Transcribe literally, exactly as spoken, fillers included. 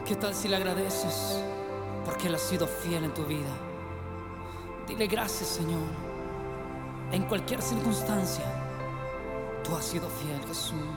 ¿Qué tal si le agradeces porque Él ha sido fiel en tu vida? Dile gracias, Señor. En cualquier circunstancia, tú has sido fiel, Jesús.